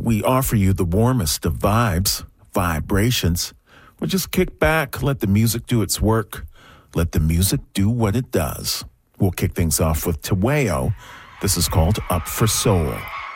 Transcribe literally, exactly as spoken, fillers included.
we offer you the warmest of vibes, vibrations. Well, just kick back, let the music do its work. Let the music do what it does. We'll kick things off with Taweo. This is called Up for Soul.